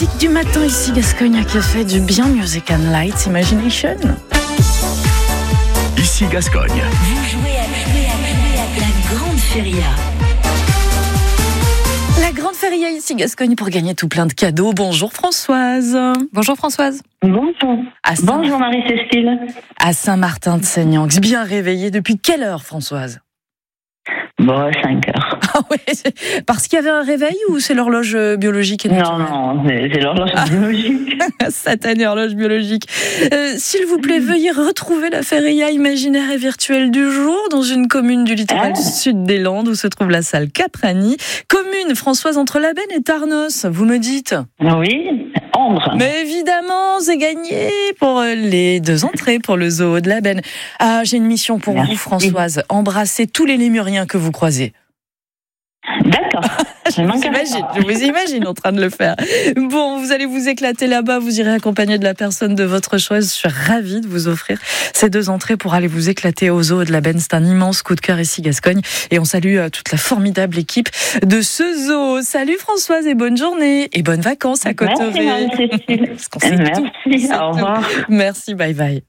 Du matin ici Gascogne qui a fait du bien Music and Lights Imagination. Ici Gascogne. Vous jouez à la Grande Feria. La Grande Feria ici Gascogne pour gagner tout plein de cadeaux. Bonjour Françoise. Bonjour Françoise. Bonjour. Bonjour Marie-Cécile. À Saint-Martin-de-Seignan. Bien réveillée depuis quelle heure Françoise? Bon, 5 heures. Ah ouais, parce qu'il y avait un réveil ou c'est l'horloge biologique? Non, c'est l'horloge biologique. Satanée horloge biologique. S'il vous plaît, veuillez retrouver la feria imaginaire et virtuelle du jour dans une commune du littoral sud des Landes où se trouve la salle Caprani. Commune, Françoise, entre La Benne et Tarnos, vous me dites? Oui, Ambre. Mais évidemment, c'est gagné pour les 2 entrées pour le zoo de La Benne. Ah, j'ai une mission pour vous, Françoise. Embrassez tous les lémuriens que vous croisez. D'accord. Je vous imagine en train de le faire. Bon, vous allez vous éclater là-bas, vous irez accompagné de la personne de votre choix. Je suis ravie de vous offrir ces 2 entrées pour aller vous éclater au zoo de La Benne. C'est un immense coup de cœur ici Gascogne et on salue toute la formidable équipe de ce zoo. Salut Françoise et bonne journée et bonnes vacances à Cauterets. Merci, au revoir. Merci, bye bye.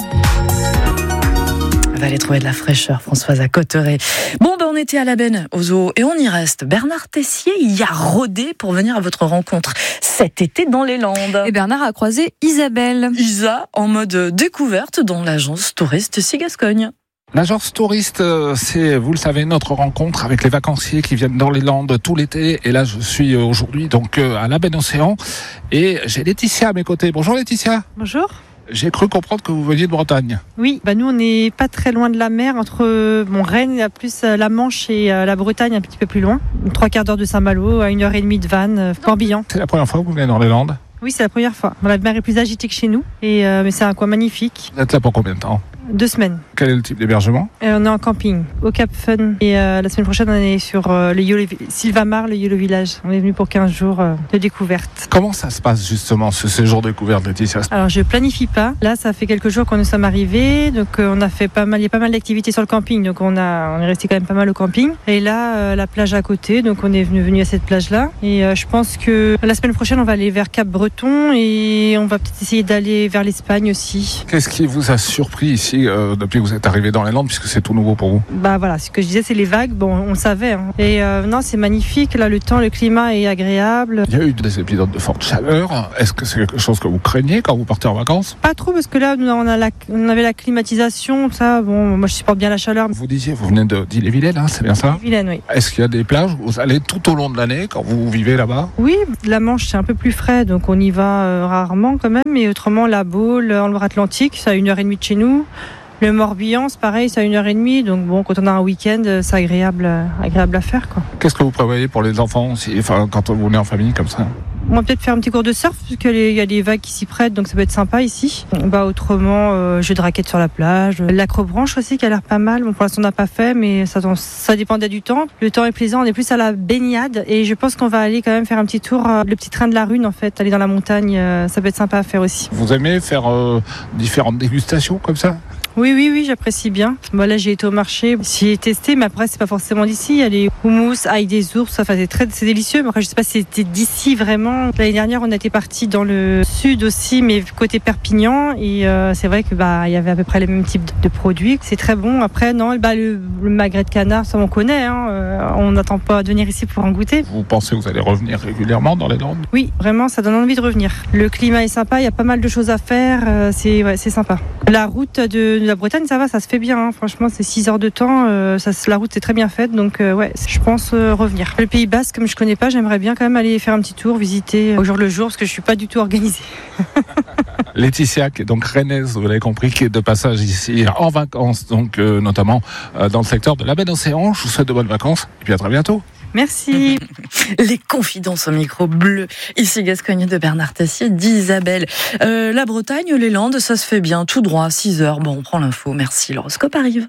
On va aller trouver de la fraîcheur, Françoise, à Cauterets. Bon, on était à La Benne, au zoo, et on y reste. Bernard Tessier y a rôdé pour venir à votre rencontre cet été dans les Landes. Et Bernard a croisé Isabelle. Isa, en mode découverte dans l'agence touriste ici Gascogne. L'agence touriste, c'est, vous le savez, notre rencontre avec les vacanciers qui viennent dans les Landes tout l'été. Et là, je suis aujourd'hui donc à La Benne Océan et j'ai Laetitia à mes côtés. Bonjour Laetitia. Bonjour. J'ai cru comprendre que vous veniez de Bretagne. Oui, nous on n'est pas très loin de la mer, entre Rennes, plus la Manche et la Bretagne un petit peu plus loin. 3/4 d'heure de Saint-Malo, à 1h30 de Vannes, Morbihan. C'est la première fois que vous venez dans les Landes? Oui, c'est la première fois. La mer est plus agitée que chez nous, mais c'est un coin magnifique. Vous êtes là pour combien de temps? 2 semaines. Quel est le type d'hébergement? On est en camping, au Cap Fun. Et la semaine prochaine, on est sur le Sylvamar, le YOLO Village. On est venu pour 15 jours de découverte. Comment ça se passe justement ce séjour de découverte, Laetitia? Alors, je planifie pas. Là, ça fait quelques jours qu'on nous sommes arrivés. Donc, on a fait il y a pas mal d'activités sur le camping. Donc, on est resté quand même pas mal au camping. Et là, la plage à côté. Donc, on est venu à cette plage-là. Et je pense que la semaine prochaine, on va aller vers Cap-Breton et on va peut-être essayer d'aller vers l'Espagne aussi. Qu'est-ce qui vous a surpris ici depuis que vous êtes arrivé dans les Landes, puisque c'est tout nouveau pour vous? Voilà, ce que je disais, c'est les vagues. Bon, on le savait. Hein. Et non, c'est magnifique. Là, le climat est agréable. Il y a eu des épisodes de forte chaleur. Est-ce que c'est quelque chose que vous craignez quand vous partez en vacances? Pas trop, parce que là, on avait la climatisation. Ça, bon, moi, je supporte bien la chaleur. Vous disiez, vous venez d'Ille-et-Vilaine, hein, c'est bien ça? Vilaine, oui. Est-ce qu'il y a des plages où vous allez tout au long de l'année quand vous vivez là-bas? Oui, la Manche, c'est un peu plus frais, donc on y va rarement quand même. Mais autrement, la Baule, en Loire-Atlantique, c'est à 1h30 de chez nous. Le Morbihan, c'est pareil, c'est à 1h30. Donc bon, quand on a un week-end, c'est agréable à faire, quoi. Qu'est-ce que vous prévoyez pour les enfants aussi, quand vous venez en famille comme ça? On va peut-être faire un petit cours de surf, parce qu'il y a des vagues qui s'y prêtent, donc ça peut être sympa ici. Autrement, jeu de raquettes sur la plage. L'acrobranche aussi, qui a l'air pas mal. Bon, pour l'instant, on n'a pas fait, mais ça dépendait du temps. Le temps est plaisant, on est plus à la baignade. Et je pense qu'on va aller quand même faire un petit tour, le petit train de la Rune, en fait. Aller dans la montagne, ça peut être sympa à faire aussi. Vous aimez faire différentes dégustations comme ça? Oui, j'apprécie bien. Là, j'ai été au marché, j'y ai testé, mais après, c'est pas forcément d'ici. Il y a les houmous, ail des ours, c'est délicieux. Mais après, je sais pas si c'était d'ici vraiment. L'année dernière, on était parti dans le sud aussi, mais côté Perpignan. Et c'est vrai que il y avait à peu près les mêmes types de produits. C'est très bon. Après, non, le magret de canard, ça on connaît. Hein. On n'attend pas de venir ici pour en goûter. Vous pensez que vous allez revenir régulièrement dans les Landes? Oui, vraiment, ça donne envie de revenir. Le climat est sympa, il y a pas mal de choses à faire. C'est sympa. La route de la Bretagne, ça va, ça se fait bien. Hein. Franchement, c'est 6 heures de temps. La route est très bien faite, donc je pense revenir. Le Pays Basque, comme je connais pas, j'aimerais bien quand même aller faire un petit tour, visiter au jour le jour, parce que je suis pas du tout organisée. Laetitia, qui est donc rennaise, vous l'avez compris, qui est de passage ici en vacances, donc notamment dans le secteur de La Benne Océan. Je vous souhaite de bonnes vacances et puis à très bientôt. Merci. Les confidences au micro bleu. Ici Gascogne de Bernard Tessier, d'Isabelle. La Bretagne, les Landes, ça se fait bien, tout droit, 6 heures. Bon, on prend l'info. Merci, l'horoscope arrive.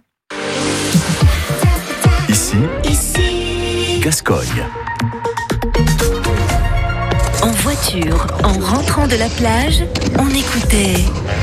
Ici Gascogne. En voiture, en rentrant de la plage, on écoutait